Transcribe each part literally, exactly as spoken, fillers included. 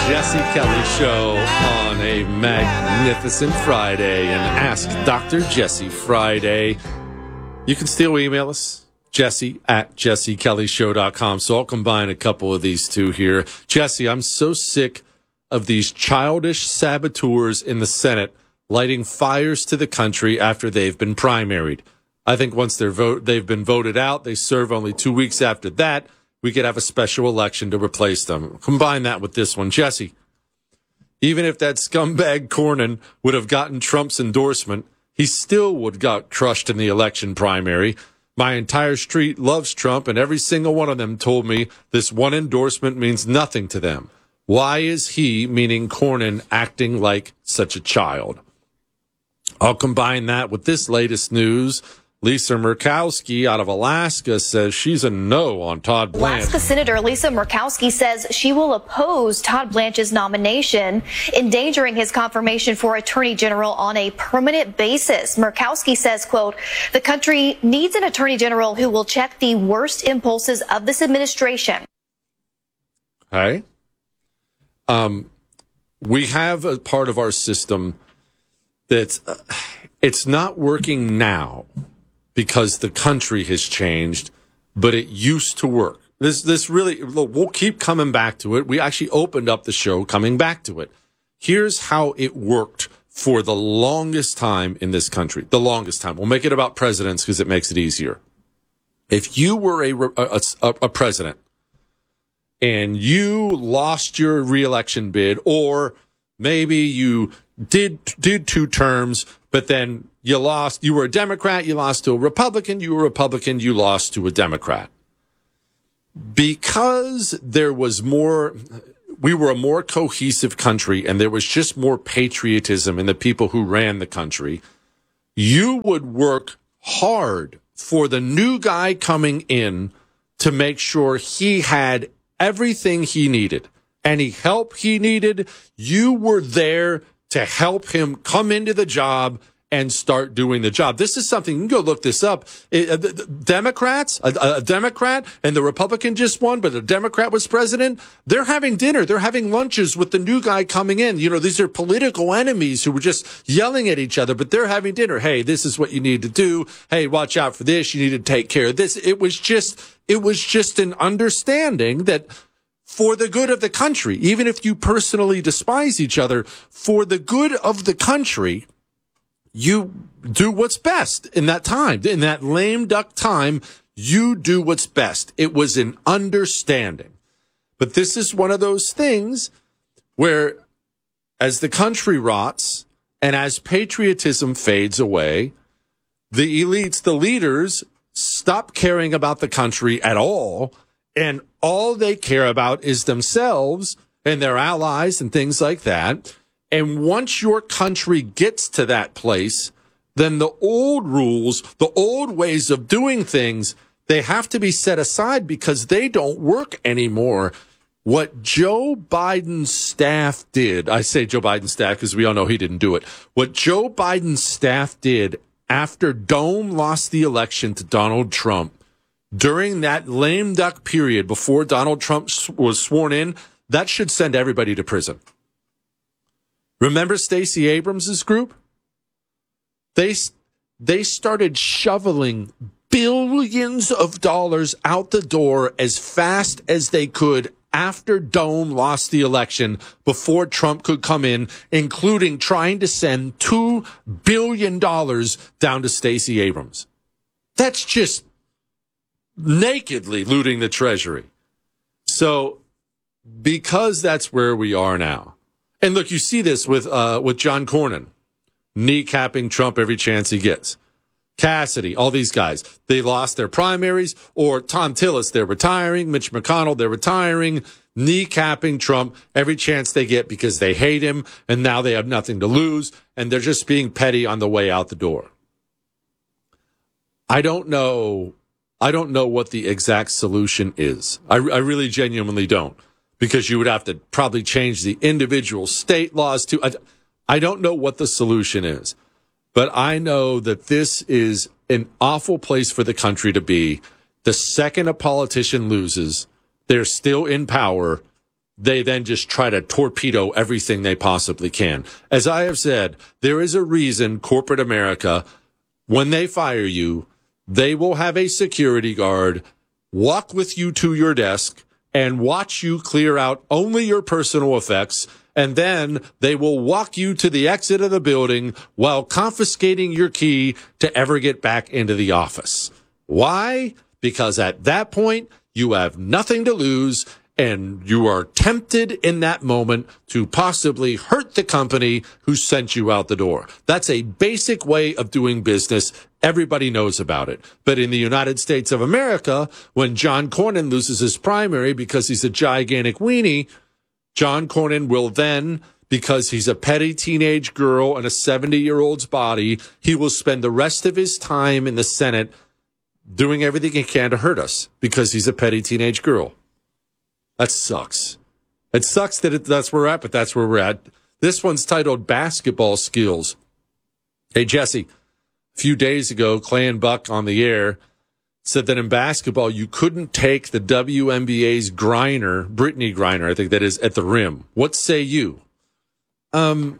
Jesse Kelly Show on a magnificent Friday, and Ask Doctor Jesse Friday. You can still email us, Jesse at jesse kelly show dot com. So I'll combine a couple of these two here. Jesse, I'm so sick of these childish saboteurs in the Senate lighting fires to the country after they've been primaried. I think once they're vote, they've been voted out, they serve only two weeks after that, we could have a special election to replace them. Combine that with this one. Jesse, even if that scumbag Cornyn would have gotten Trump's endorsement, he still would have got crushed in the election primary. My entire street loves Trump, and every single one of them told me this one endorsement means nothing to them. Why is he, meaning Cornyn, acting like such a child? I'll combine that with this latest news. Lisa Murkowski out of Alaska says she's a no on Todd Blanche. Alaska Senator Lisa Murkowski says she will oppose Todd Blanche's nomination, endangering his confirmation for Attorney General on a permanent basis. Murkowski says, quote, the country needs an Attorney General who will check the worst impulses of this administration. Hey, um, we have a part of our system that's, uh, it's not working now, because the country has changed, but it used to work. This this really, look, we'll keep coming back to it. We actually opened up the show coming back to it. Here's how it worked for the longest time in this country. The longest time. We'll make it about presidents because it makes it easier. If you were a, a, a, a president and you lost your reelection bid, or maybe you did did two terms, but then you lost, you were a Democrat, you lost to a Republican, you were a Republican, you lost to a Democrat. Because there was more, we were a more cohesive country and there was just more patriotism in the people who ran the country, you would work hard for the new guy coming in to make sure he had everything he needed. Any help he needed, you were there to help him come into the job and start doing the job. This is something, you can go look this up. It, uh, the, the Democrats, a, a Democrat, and the Republican just won, but the Democrat was president. They're having dinner. They're having lunches with the new guy coming in. You know, these are political enemies who were just yelling at each other, but they're having dinner. Hey, this is what you need to do. Hey, watch out for this. You need to take care of this. It was just, it was just an understanding that for the good of the country, even if you personally despise each other, for the good of the country, you do what's best in that time. In that lame duck time, you do what's best. It was an understanding. But this is one of those things where as the country rots and as patriotism fades away, the elites, the leaders, stop caring about the country at all, and all they care about is themselves and their allies and things like that. And once your country gets to that place, then the old rules, the old ways of doing things, they have to be set aside because they don't work anymore. What Joe Biden's staff did, I say Joe Biden's staff because we all know he didn't do it. What Joe Biden's staff did after Dome lost the election to Donald Trump, during that lame duck period before Donald Trump was sworn in, that should send everybody to prison. Remember Stacey Abrams' group? They, they started shoveling billions of dollars out the door as fast as they could after Dome lost the election, before Trump could come in, including trying to send two billion dollars down to Stacey Abrams. That's just nakedly looting the treasury. So because that's where we are now. And look, you see this with uh, with John Cornyn, kneecapping Trump every chance he gets. Cassidy, all these guys, they lost their primaries. Or Tom Tillis, they're retiring. Mitch McConnell, they're retiring. Kneecapping Trump every chance they get because they hate him, and now they have nothing to lose, and they're just being petty on the way out the door. I don't know. I don't know what the exact solution is. I, I really genuinely don't. Because you would have to probably change the individual state laws too. I, I don't know what the solution is, but I know that this is an awful place for the country to be. The second a politician loses, they're still in power. they then just try to torpedo everything they possibly can. As I have said, there is a reason corporate America, when they fire you, they will have a security guard walk with you to your desk and watch you clear out only your personal effects, and then they will walk you to the exit of the building while confiscating your key to ever get back into the office. Why? Because at that point, you have nothing to lose, and you are tempted in that moment to possibly hurt the company who sent you out the door. That's a basic way of doing business. Everybody knows about it. But in the United States of America, when John Cornyn loses his primary because he's a gigantic weenie, John Cornyn will then, because he's a petty teenage girl in a seventy-year-old's body, he will spend the rest of his time in the Senate doing everything he can to hurt us because he's a petty teenage girl. That sucks. It sucks that it, that's where we're at, but that's where we're at. This one's titled Basketball Skills. Hey, Jesse, a few days ago, Clay and Buck on the air said that in basketball, you couldn't take the W N B A's Griner, Brittany Griner, I think that is, at the rim. What say you? Um,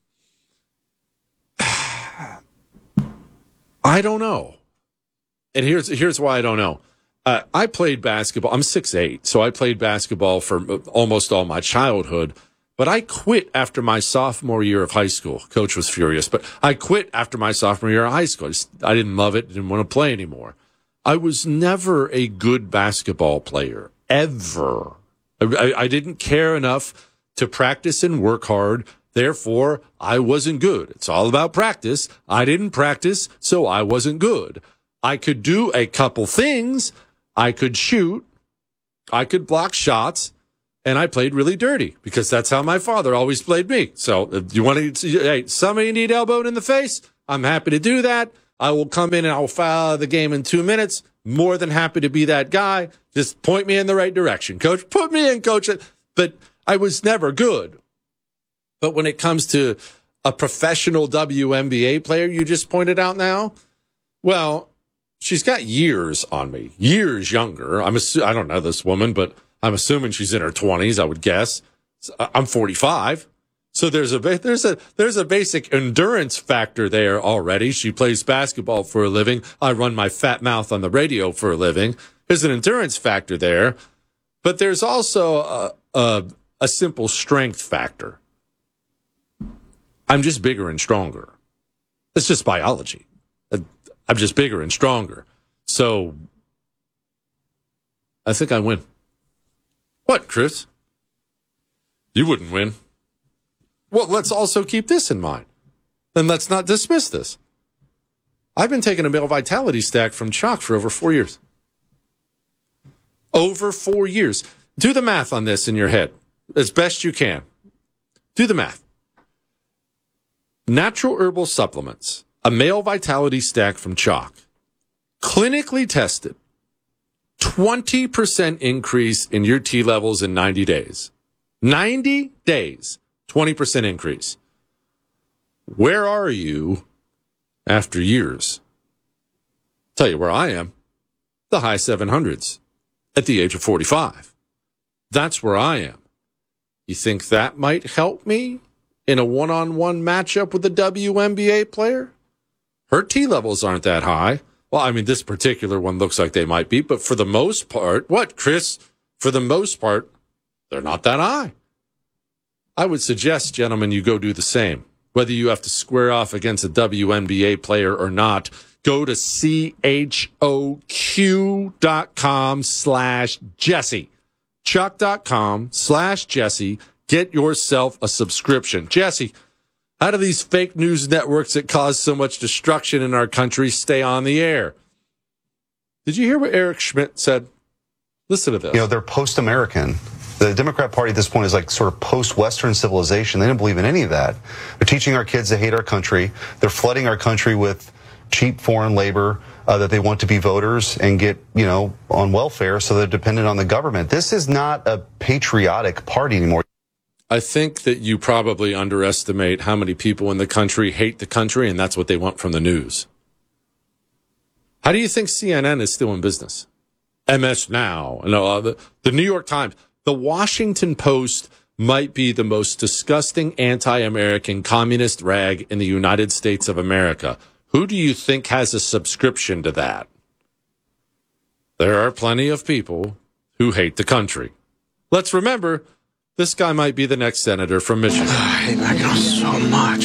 I don't know. And here's here's why I don't know. Uh, I played basketball. I'm six eight, so I played basketball for almost all my childhood. But I quit after my sophomore year of high school. Coach was furious, but I quit after my sophomore year of high school. I, just, I didn't love it, didn't want to play anymore. I was never a good basketball player, ever. I, I didn't care enough to practice and work hard. Therefore, I wasn't good. It's all about practice. I didn't practice, so I wasn't good. I could do a couple things. I could shoot. I could block shots. And I played really dirty because that's how my father always played me. So if you want to, hey, somebody need elbowed in the face, I'm happy to do that. I will come in and I'll foul the game in two minutes. More than happy to be that guy. Just point me in the right direction, coach. Put me in, coach. But I was never good. But when it comes to a professional W N B A player, you just pointed out now, well, she's got years on me, years younger. I'm assu- I don't know this woman, but I'm assuming she's in her twenties, I would guess. I'm forty-five. So there's a there's a there's a basic endurance factor there already. She plays basketball for a living. I run my fat mouth on the radio for a living. There's an endurance factor there, but there's also a a, a simple strength factor. I'm just bigger and stronger. It's just biology. I'm just bigger and stronger. So I think I win. What, Chris? You wouldn't win. Well, let's also keep this in mind. And let's not dismiss this. I've been taking a male vitality stack from Chalk for over four years. Over four years. Do the math on this in your head as best you can. Do the math. Natural herbal supplements, a male vitality stack from Chalk, clinically tested, twenty percent increase in your T levels in ninety days. ninety days, twenty percent increase. Where are you after years? Tell you where I am. The high seven hundreds at the age of forty-five. That's where I am. You think that might help me in a one-on-one matchup with a W N B A player? Her T levels aren't that high. Well, I mean, this particular one looks like they might be, but for the most part, what, Chris? For the most part, they're not that high. I would suggest, gentlemen, you go do the same. Whether you have to square off against a W N B A player or not, go to C H O Q dot com slash Jesse. Chuck.com slash Jesse. Get yourself a subscription. Jesse, how do these fake news networks that cause so much destruction in our country stay on the air? Did you hear what Eric Schmidt said? Listen to this. You know, they're post-American. The Democrat Party at this point is like sort of post-Western civilization. They don't believe in any of that. They're teaching our kids to hate our country. They're flooding our country with cheap foreign labor uh, that they want to be voters and get, you know, on welfare, so they're dependent on the government. This is not a patriotic party anymore. I think that you probably underestimate how many people in the country hate the country, and that's what they want from the news. How do you think C N N is still in business? M S Now, no, uh, the, the New York Times. The Washington Post might be the most disgusting anti-American communist rag in the United States of America. Who do you think has a subscription to that? There are plenty of people who hate the country. Let's remember, this guy might be the next senator from Michigan. I hate Mackinac so much.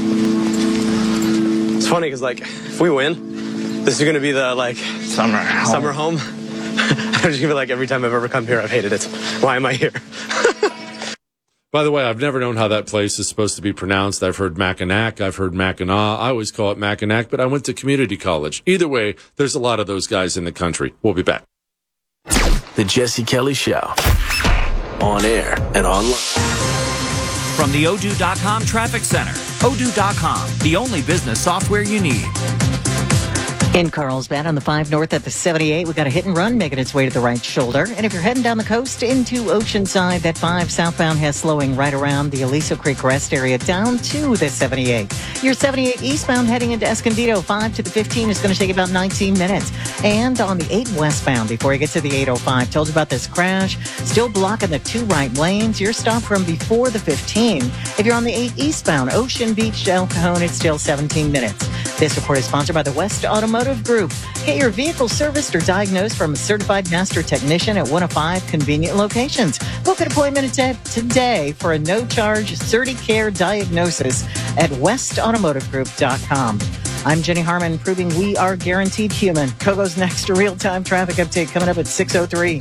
It's funny because, like, if we win, this is going to be the, like, summer home. Summer home. I'm just going to be like, every time I've ever come here, I've hated it. Why am I here? By the way, I've never known how that place is supposed to be pronounced. I've heard Mackinac, I've heard Mackinac. I always call it Mackinac, but I went to community college. Either way, there's a lot of those guys in the country. We'll be back. The Jesse Kelly Show. On air and online. From the Odoo dot com Traffic Center. Odoo dot com, the only business software you need. In Carlsbad on the five north at the seventy-eight, we got a hit and run making its way to the right shoulder. And if you're heading down the coast into Oceanside, that five southbound has slowing right around the Aliso Creek Rest area down to the seventy-eight. Your seventy-eight eastbound heading into Escondido, five to the fifteen is going to take about nineteen minutes. And on the eight westbound before you get to the eight oh five, told you about this crash, still blocking the two right lanes. You're stopped from before the fifteen. If you're on the eight eastbound, Ocean Beach, El Cajon, it's still seventeen minutes. This report is sponsored by the West Automotive Group. Get your vehicle serviced or diagnosed from a certified master technician at one of five convenient locations. Book an appointment today for a no-charge CertiCare diagnosis at west automotive group dot com. I'm Jenny Harmon, proving we are guaranteed human. Kogo's next real-time traffic update coming up at six oh three.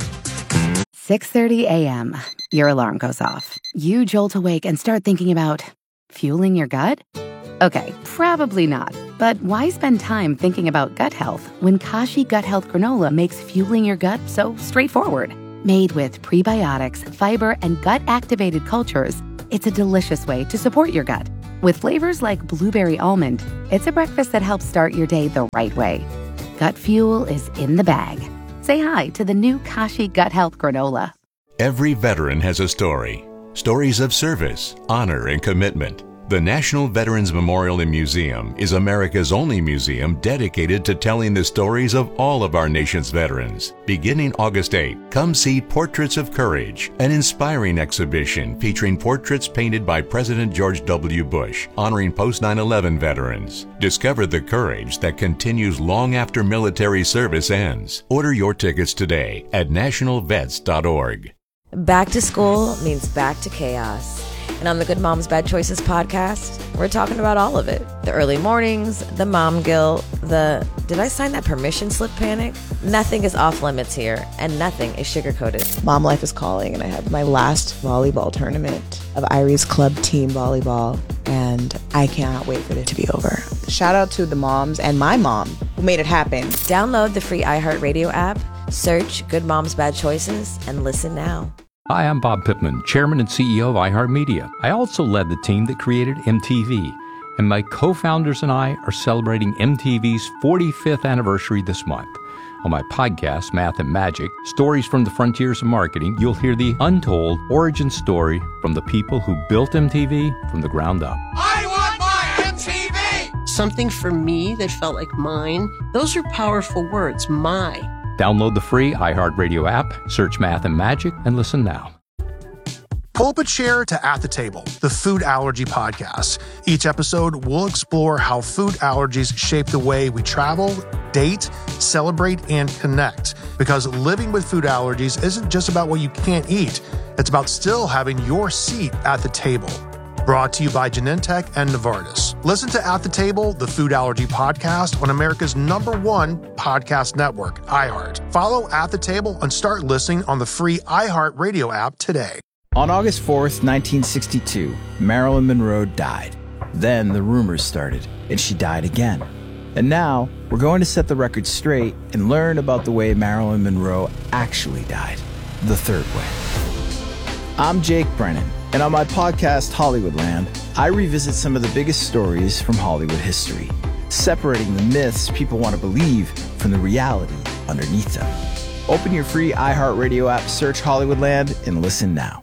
six thirty a.m. Your alarm goes off. You jolt awake and start thinking about fueling your gut? Okay, probably not. But why spend time thinking about gut health when Kashi Gut Health Granola makes fueling your gut so straightforward? Made with prebiotics, fiber, and gut-activated cultures, it's a delicious way to support your gut. With flavors like blueberry almond, it's a breakfast that helps start your day the right way. Gut fuel is in the bag. Say hi to the new Kashi Gut Health Granola. Every veteran has a story. Stories of service, honor, and commitment. The National Veterans Memorial and Museum is America's only museum dedicated to telling the stories of all of our nation's veterans. Beginning August eighth, come see Portraits of Courage, an inspiring exhibition featuring portraits painted by President George W. Bush, honoring post nine eleven veterans. Discover the courage that continues long after military service ends. Order your tickets today at national vets dot org. Back to school means back to chaos. And on the Good Moms Bad Choices podcast, we're talking about all of it. The early mornings, the mom guilt, the did I sign that permission slip panic? Nothing is off limits here, and nothing is sugar-coated. Mom life is calling, and I have my last volleyball tournament of Irie's Club Team Volleyball, and I cannot wait for it to be over. Shout out to the moms and my mom who made it happen. Download the free iHeartRadio app, search Good Moms Bad Choices, and listen now. Hi, I'm Bob Pittman, Chairman and C E O of iHeartMedia. I also led the team that created M T V, and my co-founders and I are celebrating M T V's forty-fifth anniversary this month. On my podcast, Math and Magic, Stories from the Frontiers of Marketing, you'll hear the untold origin story from the people who built M T V from the ground up. I want my M T V! Something for me that felt like mine. Those are powerful words, my. Download the free iHeartRadio app, search Math and Magic, and listen now. Pull up a chair to At the Table, the food allergy podcast. Each episode, we'll explore how food allergies shape the way we travel, date, celebrate, and connect. Because living with food allergies isn't just about what you can't eat. It's about still having your seat at the table. Brought to you by Genentech and Novartis. Listen to At the Table, the food allergy podcast on America's number one podcast network, iHeart. Follow At the Table and start listening on the free iHeart Radio app today. On August fourth, nineteen sixty-two, Marilyn Monroe died. Then the rumors started, and she died again. And now, we're going to set the record straight and learn about the way Marilyn Monroe actually died, the third way. I'm Jake Brennan. And on my podcast, Hollywoodland, I revisit some of the biggest stories from Hollywood history, separating the myths people want to believe from the reality underneath them. Open your free iHeartRadio app, search Hollywoodland, and listen now.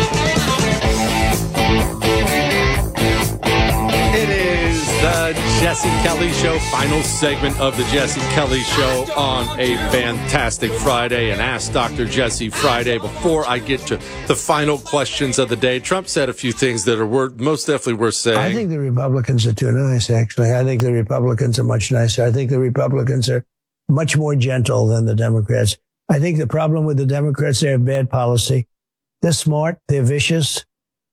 It is the Jesse Kelly Show, final segment of the Jesse Kelly Show on a fantastic Friday, and Ask Doctor Jesse Friday. Before I get to the final questions of the day, Trump said a few things that are worth, most definitely worth saying. I think the Republicans are too nice, actually. I think the Republicans are much nicer. I think the Republicans are much more gentle than the Democrats. I think the problem with the Democrats, they have bad policy. They're smart. They're vicious.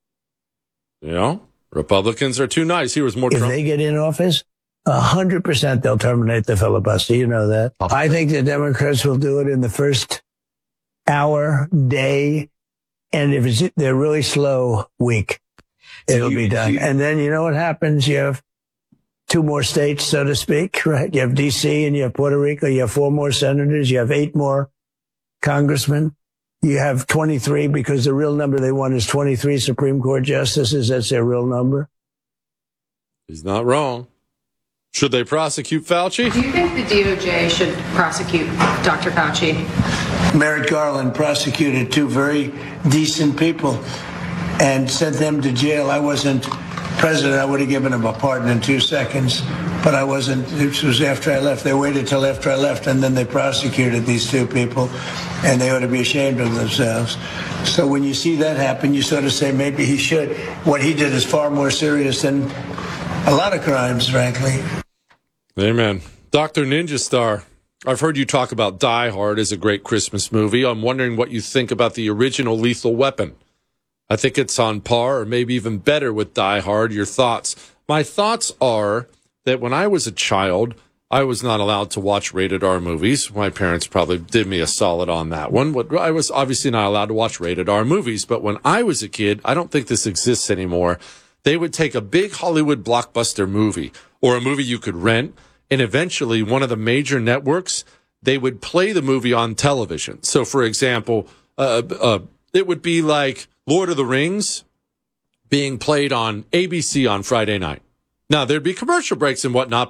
You know, Republicans are too nice. He was more If Trump. they get in office, a hundred percent they'll terminate the filibuster. You know that. I think the Democrats will do it in the first hour, day, and if it's, they're really slow, week, it'll be done. And then you know what happens? You have two more states, so to speak, right? You have D C and you have Puerto Rico. You have four more senators. You have eight more congressmen. You have twenty-three, because the real number they want is twenty-three Supreme Court justices. That's their real number. He's not wrong. Should they prosecute Fauci? Do you think the D O J should prosecute Doctor Fauci? Merrick Garland prosecuted two very decent people and sent them to jail. I wasn't president. I would have given him a pardon in two seconds, but I wasn't. This was after I left. They waited till after I left, and then they prosecuted these two people, and they ought to be ashamed of themselves. So when you see that happen, you sort of say maybe he should. What he did is far more serious than a lot of crimes, frankly. Amen. Doctor Ninja Star, I've heard you talk about Die Hard as a great Christmas movie. I'm wondering what you think about the original Lethal Weapon. I think it's on par or maybe even better with Die Hard. Your thoughts? My thoughts are that when I was a child, I was not allowed to watch rated R movies. My parents probably did me a solid on that one. I was obviously not allowed to watch rated R movies, but when I was a kid, I don't think this exists anymore. They would take a big Hollywood blockbuster movie or a movie you could rent, and eventually one of the major networks, they would play the movie on television. So, for example, uh, uh, it would be like Lord of the Rings being played on A B C on Friday night. Now, there'd be commercial breaks and whatnot,